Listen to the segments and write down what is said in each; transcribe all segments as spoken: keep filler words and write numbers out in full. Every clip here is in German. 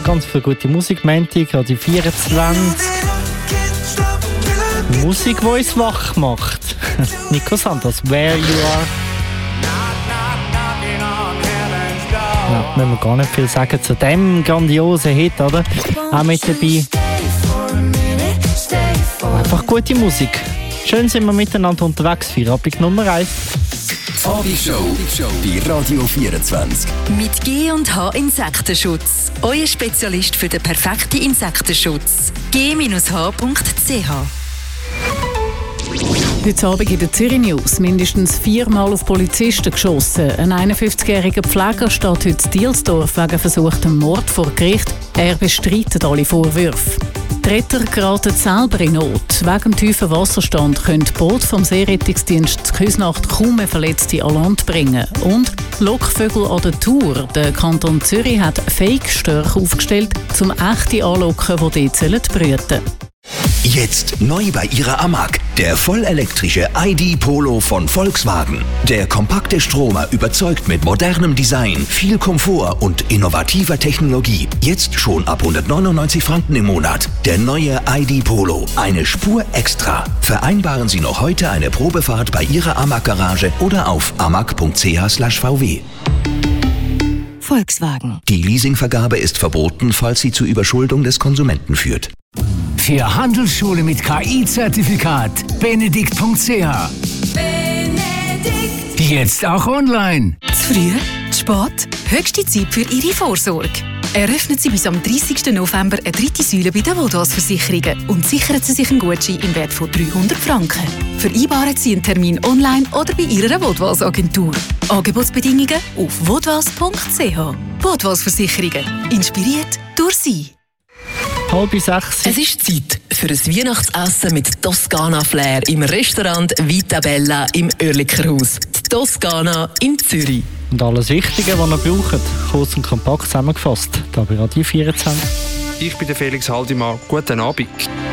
ganz viel gute Musik. Montag an die vierundzwanzig. Musik, die uns wach macht. Nico Santos, Where You Are. Ja, müssen wir gar nicht viel sagen zu dem grandiosen Hit, oder? Auch mit dabei. Einfach gute Musik. Schön sind wir miteinander unterwegs. Feierabend Nummer eins. Abendshow bei Radio vierundzwanzig. Mit G und H Insektenschutz. Euer Spezialist für den perfekten Insektenschutz. G H punkt c h. Heute Abend in der Zürich News mindestens viermal auf Polizisten geschossen. Ein einundfünfzigjähriger Pfleger steht heute in Dielsdorf wegen versuchtem Mord vor Gericht. Er bestreitet alle Vorwürfe. Die Retter geraten selber in Not. Wegen dem tiefen Wasserstand können die Boote vom Seerettungsdienst Küsnacht kaum mehr Verletzte an Land bringen. Und Lockvögel an der Tour. Der Kanton Zürich hat Fake-Störche aufgestellt, um echte anlocken, die dort brüten sollen. Jetzt neu bei Ihrer Amag. Der vollelektrische I D Polo von Volkswagen. Der kompakte Stromer überzeugt mit modernem Design, viel Komfort und innovativer Technologie. Jetzt schon ab hundertneunundneunzig Franken im Monat. Der neue I D Polo. Eine Spur extra. Vereinbaren Sie noch heute eine Probefahrt bei Ihrer Amag-Garage oder auf amag punkt c h slash v w. Volkswagen. Die Leasingvergabe ist verboten, falls sie zur Überschuldung des Konsumenten führt. Für Handelsschule mit K I-Zertifikat benedikt punkt c h. Benedikt. Jetzt auch online. Zu früh? Zu spät? Höchste Zeit für Ihre Vorsorge. Eröffnen Sie bis am dreißigsten November eine dritte Säule bei den Vodwas-Versicherungen und sichern Sie sich einen Gutschein im Wert von dreihundert Franken. Vereinbaren Sie einen Termin online oder bei Ihrer Vodwas-Agentur. Angebotsbedingungen auf vodwas punkt c h. Vodwas-Versicherungen. Inspiriert durch Sie. Halb sechs. Es ist Zeit für ein Weihnachtsessen mit Toskana-Flair im Restaurant Vita Bella im Oerlikerhaus. Die Toskana in Zürich. Und alles Wichtige, was ihr braucht, kurz und kompakt zusammengefasst. Da bei Radio vierundzwanzig. Ich bin der Felix Haldimann. Guten Abend.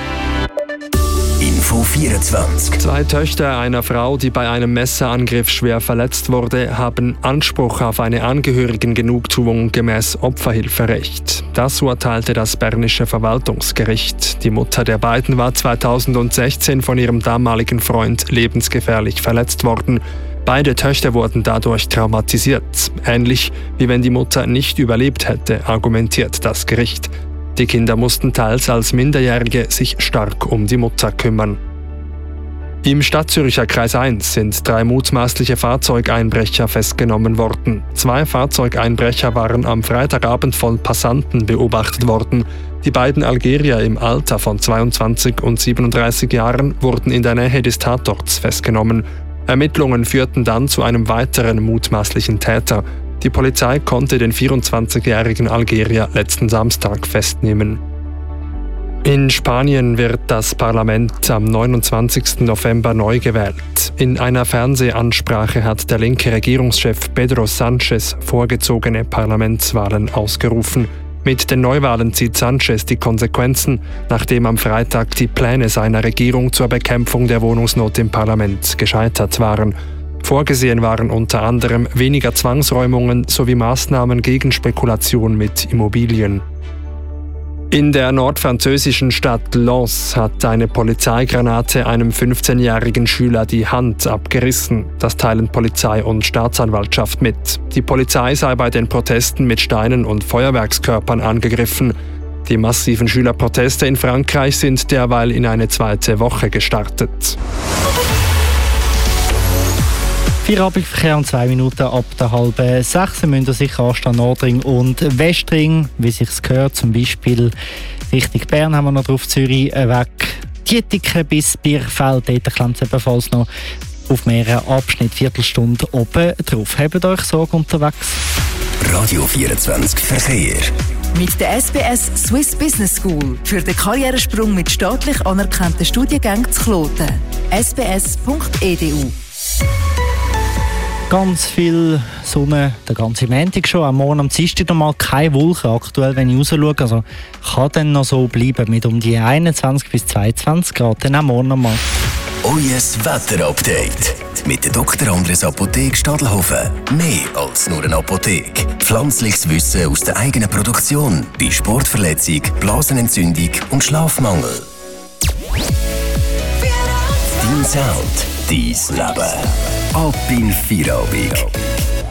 Info vierundzwanzig. Zwei Töchter einer Frau, die bei einem Messerangriff schwer verletzt wurde, haben Anspruch auf eine Angehörigengenugtuung gemäß Opferhilferecht. Das urteilte das Bernische Verwaltungsgericht. Die Mutter der beiden war zweitausendsechzehn von ihrem damaligen Freund lebensgefährlich verletzt worden. Beide Töchter wurden dadurch traumatisiert. Ähnlich wie wenn die Mutter nicht überlebt hätte, argumentiert das Gericht. Die Kinder mussten teils als Minderjährige sich stark um die Mutter kümmern. Im Stadtzürcher Kreis eins sind drei mutmaßliche Fahrzeugeinbrecher festgenommen worden. Zwei Fahrzeugeinbrecher waren am Freitagabend von Passanten beobachtet worden. Die beiden Algerier im Alter von zweiundzwanzig und siebenunddreißig Jahren wurden in der Nähe des Tatorts festgenommen. Ermittlungen führten dann zu einem weiteren mutmaßlichen Täter. Die Polizei konnte den vierundzwanzigjährigen Algerier letzten Samstag festnehmen. In Spanien wird das Parlament am neunundzwanzigsten November neu gewählt. In einer Fernsehansprache hat der linke Regierungschef Pedro Sánchez vorgezogene Parlamentswahlen ausgerufen. Mit den Neuwahlen zieht Sánchez die Konsequenzen, nachdem am Freitag die Pläne seiner Regierung zur Bekämpfung der Wohnungsnot im Parlament gescheitert waren. Vorgesehen waren unter anderem weniger Zwangsräumungen sowie Maßnahmen gegen Spekulation mit Immobilien. In der nordfranzösischen Stadt Lens hat eine Polizeigranate einem fünfzehnjährigen Schüler die Hand abgerissen. Das teilen Polizei und Staatsanwaltschaft mit. Die Polizei sei bei den Protesten mit Steinen und Feuerwerkskörpern angegriffen. Die massiven Schülerproteste in Frankreich sind derweil in eine zweite Woche gestartet. Feierabendverkehr und zwei Minuten ab der halben sechs. Sie müssen sich anstehen, Nordring und Westring, wie sich's gehört. Zum Beispiel Richtung Bern haben wir noch drauf, Zürich weg. Dietiken bis Bierfeld, dort klemmt es ebenfalls noch auf mehreren Abschnitten, Viertelstunde oben drauf. Habt euch Sorge unterwegs. Radio vierundzwanzig Verkehr. Mit der S B S Swiss Business School für den Karrieresprung mit staatlich anerkannten Studiengängen zu Kloten. s b s punkt e d u Ganz viel Sonne, der ganze Montag schon. Am Morgen am Dienstag noch mal keine Wolken. Aktuell, wenn ich raus schaue, also kann dann noch so bleiben mit um die einundzwanzig bis zweiundzwanzig Grad. Dann am Morgen noch mal. Euer Wetterupdate mit der Doktor Andres Apotheke Stadelhofen. Mehr als nur eine Apotheke. Pflanzliches Wissen aus der eigenen Produktion bei Sportverletzung, Blasenentzündung und Schlafmangel. Dein Sound, dein Leben. Ab in Feierabend.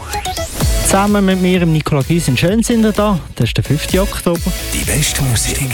Zusammen mit mir, Nicola Gies in Schönsinder da. Das ist der fünften Oktober. Die beste Musik.